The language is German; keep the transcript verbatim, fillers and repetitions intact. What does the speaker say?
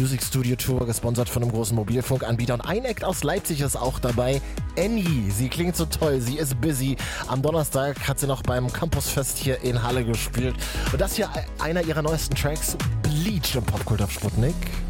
Music Studio Tour, gesponsert von einem großen Mobilfunkanbieter. Und ein Act aus Leipzig ist auch dabei, Annie. Sie klingt so toll, sie ist busy. Am Donnerstag hat sie noch beim Campusfest hier in Halle gespielt. Und das hier einer ihrer neuesten Tracks, Bleach im Popkult auf Sputnik.